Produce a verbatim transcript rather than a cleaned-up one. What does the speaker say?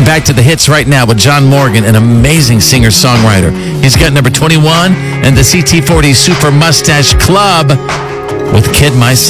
getting back to the hits right now with John Morgan, an amazing singer-songwriter. He's got number twenty-one and the C T forty Super Mustache Club with Kid Myself.